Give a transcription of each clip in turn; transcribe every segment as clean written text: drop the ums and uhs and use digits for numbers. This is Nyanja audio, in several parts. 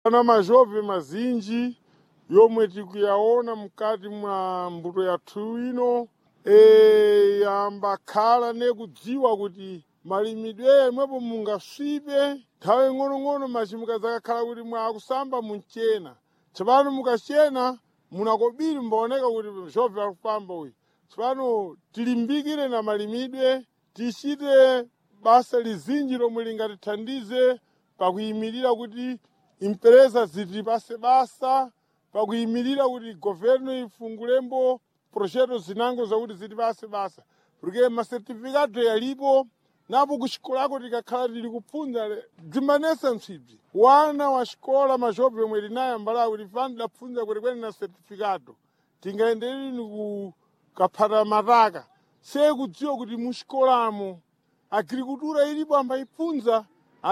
Ana mazhove mazinji yomwe tikuyaona mukati mwa mbuto yathu ino yambakhala nekudziwa kuti malimidwe yemwepo mungaswipe nthawi ng'onong'ono machimuka zakakhala kuti mwakusamba munchena. Tsopano mukachena munakobiri mbaoneka kuti mazhove akufamba uyu. Tsopano tilimbikire na malimidwe, tichite basa lizinji lomwe lingatithandize pakuyimirira kuti impresa zitipase basa, pakuyimirira kuti governo ifungulembo projeto zinango zakuti zitipase basa. Porque masertificado yalipo napo kuxikolako tikakhala tili kupfunza dzimanesa msibzi. Wana wa xikola mazhove yomwe linayo mbala kuti fani dapfunza kwenikweni na sertificado. Tingaendereri ni kukaphata mataka. Sekudziwa kuti muxikolamo agricultura ilipo ambayipfunza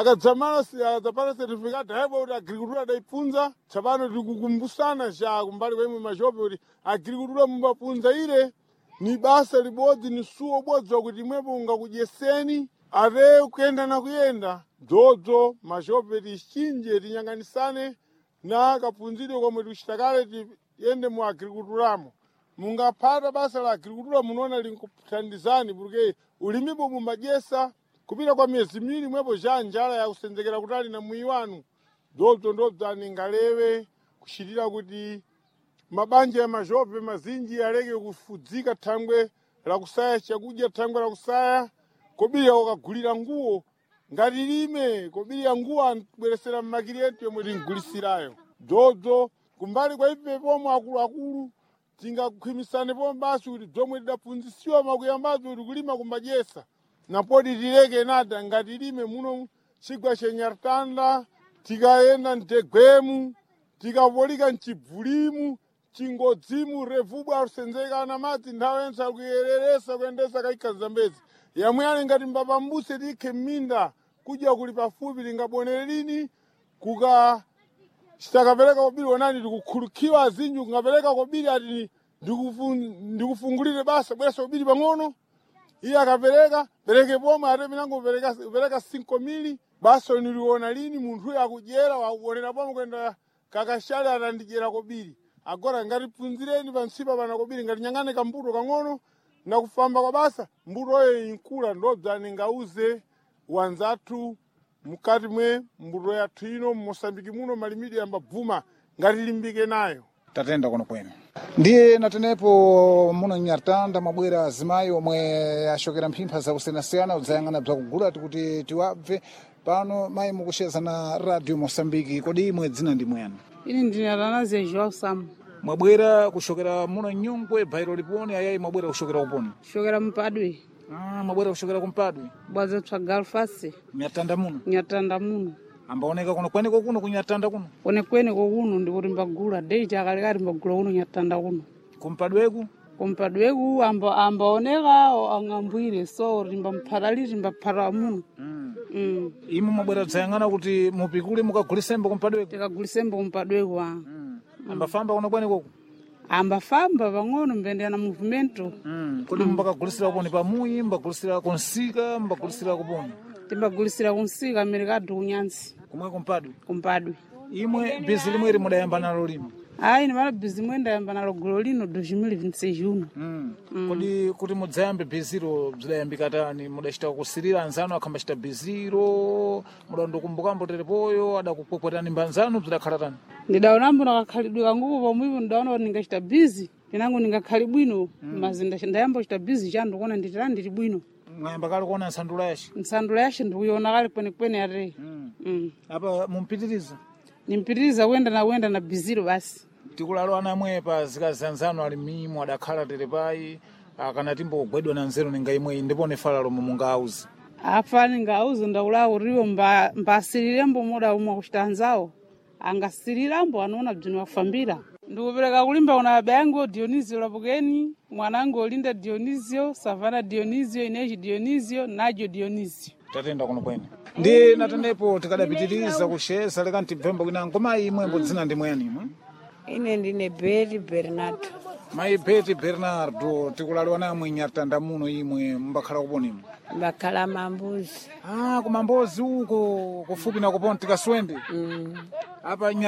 akadzapata certificate haipo kuti agricultura adayipfunza. Tsopano tikukumbusana ja kumbali kwemwe mazhove kuti agricultura mumbapfunza ile ni basa libodzi ni suwo bodzi wakuti imwepo ungakudyeseni ate kuyenda na kuyenda. Dzodzo mazhove tichinje tinyang'anisane na kapfunzidwe komwe tikuchitakale tiyende mu agriculturamo. Mungaphata basa la agricultura munoona linkuthandizani porque ulimipo mumadyesa kupita kwa miezi miwiri mwepo ja njala yakusenzekera kutali na mwiyi wanu. Dzodzo ndodzani ngalewe kuchitira kuti mabanja ya mazhove mazinji aleke kufudzika thangwe la kusaya chakudya, thangwe la kusaya kobiri wakagulira nguwo ngati lime kobiri ya nguwo antibweresera mmakiliyenti yomwe tingulisirayo. Dzodzo kumbali kwa ife pomwe akuluakulu tingakhwimisane pomwe basi kuti zomwe tidapfunzisiwa makuyambazo kuti kulima kumadyesa napoti tileke nada ngati lime muno chigwa chenyartanda tikayenda mtegwemu tikapolika mchibvulimu chingodzimu revubwa alusenzeka na madzi nthawi yense akuyereresa kuyendesa kaikha zambezi yamwe ali ngati mbapambuse tikhe mminda kudya kuli pafupi lingabonere lini kuka chitakapereka kobiri onani tikukhulukhiwa azinji kungapereka kobiri ati ndikufungulire basa bwesa kobiri pang'ono. Iye akapereka pereke pomwe ate pinango pereka 5 mili basa niliona lini munthu uyo akudyera wakuonera pomwe kwenda kakashale atandidyera kobiri. Agora ngati pfunzireni pansipa pana kobiri ngati nyang'ane kambuto kang'ono na kufamba kwa basa mbuto oyo inkula. Ndodzani ngauze wanzathu mukati mwe mbuto yathu ino Mosambiki muno malimidwe yambabvuma ngati limbike nayo. Tatenda kuno kwenu ndiye natenepo muno Nyartanda mabwera azimayi omwe ashokera mphimpha zakusiyanasiyana udzayang'ana bzakugula kuti tiwabve pano. Mayi mukucheza na Radio Mosambiki, kodi imwe dzina ndi mwene? Ini ndine Atanasia João Sam. Mwabwera kushokera muno Nyungwe Bairo Liponi ayayi mwabwera kushokera kuponi? Shokera Mpadwe. Mwabwera kushokera kumpadwe? Bwaza twa Galfasi. Nyartanda muno? Nyartanda muno. Ambaoneka kuno kweneko kuno kunyartanda kuno? Kweneko kuno ndikuti mbagula deja akalekati mbagula kuno Nyartanda kuno. Kumpadweku? Kumpadweku ambaoneka ang'ambwire so rimbamphata mbaphata muno. Imo mwabwera dzayang'ana kuti mupikule mukagulisembo kumpadweku? Tikagulisembo kumpadweku. Ambafamba kuno kweneko? Ambafamba pang'ono mbendera na movimento. Kodi mbakagulisira kuponi pamuyi, mbagulisira kunsika, mbagulisira kuponi? Timbagulisira kunsika merikado kunyansi. Kumwe kumpadwe? Kumpadwe. Imwe bizi limwe mudayamba nalo lino? Ayi ni mara bizi mwe ndayamba nalo golo lino 2026. Kodi kuti mudzayambe biziro bzidayambika tani? Mudachita kusirira anzanu akhambachita biziro, mudandokumbukambo terepoyo adakukwepwetani mbanzanu bzidakhala tani? Ndidaonambo nakakhalidwe kanguko pomwepo ndidaona kuti ndingachita bizi pinango ndingakhali bwino mazinda ndayamba kuchita bizi chando kuona nditira ndili bwino. Mwayamba kale kuona nsandula yashi? Nsandula yashi ndikuiona kale kwenekwene ate. Apa mumpitiriza? Nimpitiriza wenda na biziro basi. Tikulalo anamwe pa zikazanzano ali mimo adakhala terepai akana timbo gwedwa na nzeru ninga imwe ndipo nefalalo mungauzi. Afani ngauzi ndaulawo riwo mbasirirambo moda umwe kuchitanzawo. Angasirirambo anaona bzino wafambira. Ndikupereka kulimba una baba yangu Dionisio Lapukeni, mwanangu Olinda Dionisio, Savana Dionisio, Ineji Dionisio, Najo Dionisio. Tatenda kuno kwene. Ndi natenepo tikadapitiriza kushesa leka ntibvembo kwina ngoma imwe mbo dzina ndi mwene imwe? Ine ndine Beri Bernardo. Mayi Betty Bernardo tikulaliwa namwe Nyartanda muno imwe mbakhala kuponimo. Mbakhala mambuzi. Kumambozi uko kufupi na kuponti kaswende. Apa